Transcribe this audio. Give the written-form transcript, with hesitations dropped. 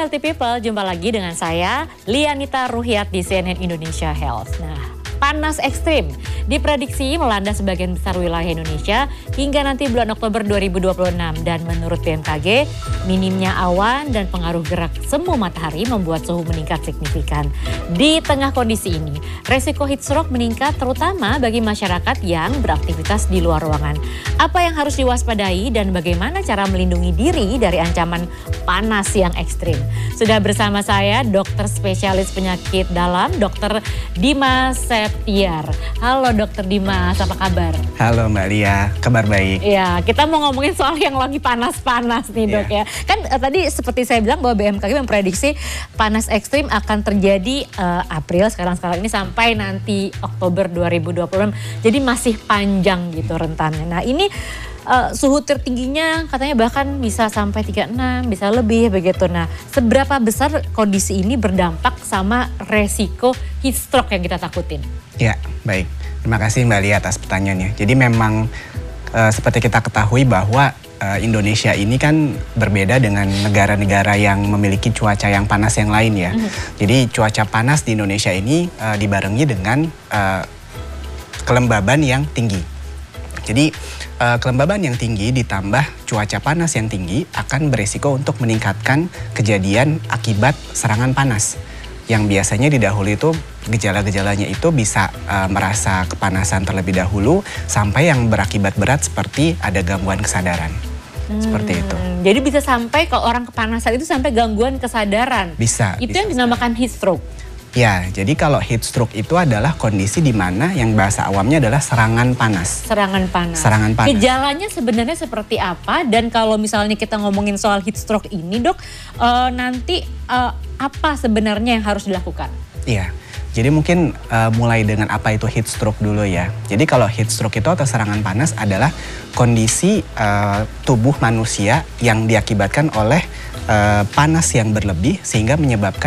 Healthy People, jumpa lagi dengan saya Lianita Ruhyat di CNN Indonesia Health. Nah, panas ekstrim diprediksi melanda sebagian besar wilayah Indonesia hingga nanti bulan Oktober 2026. Dan menurut BMKG, minimnya awan dan pengaruh gerak semu matahari membuat suhu meningkat signifikan. Di tengah kondisi ini, resiko heat stroke meningkat terutama bagi masyarakat yang beraktivitas di luar ruangan. Apa yang harus diwaspadai dan bagaimana cara melindungi diri dari ancaman panas yang ekstrim? Sudah bersama saya dokter spesialis penyakit dalam, Dr. Dimas Septiar. Halo Dokter Dimas, apa kabar? Halo Mbak Lia, kabar baik. Ya, kita mau ngomongin soal yang lagi panas-panas nih dok ya. Kan tadi seperti saya bilang bahwa BMKG memprediksi panas ekstrim akan terjadi April sekarang ini sampai nanti Oktober 2026. Jadi masih panjang gitu rentannya. Nah ini suhu tertingginya katanya bahkan bisa sampai 36, bisa lebih begitu. Nah, seberapa besar kondisi ini berdampak sama resiko heat stroke yang kita takutin? Ya, baik. Terima kasih Mbak Lia atas pertanyaannya. Jadi memang seperti kita ketahui bahwa Indonesia ini kan berbeda dengan negara-negara yang memiliki cuaca yang panas yang lain ya. Jadi cuaca panas di Indonesia ini dibarengi dengan kelembaban yang tinggi. Jadi kelembaban yang tinggi ditambah cuaca panas yang tinggi akan berisiko untuk meningkatkan kejadian akibat serangan panas. Yang biasanya didahului itu gejala-gejalanya itu bisa merasa kepanasan terlebih dahulu sampai yang berakibat berat seperti ada gangguan kesadaran. Seperti itu. Jadi bisa sampai kalau orang kepanasan itu sampai gangguan kesadaran. Bisa. Itu bisa yang dinamakan heat stroke. Ya, jadi kalau heat stroke itu adalah kondisi di mana yang bahasa awamnya adalah serangan panas. Serangan panas. Serangan panas. Gejalanya sebenarnya seperti apa? Dan kalau misalnya kita ngomongin soal heat stroke ini dok, nanti apa sebenarnya yang harus dilakukan? Iya, jadi mungkin mulai dengan apa itu heat stroke dulu ya. Jadi kalau heat stroke itu atau serangan panas adalah kondisi tubuh manusia yang diakibatkan oleh panas yang berlebih sehingga menyebabkan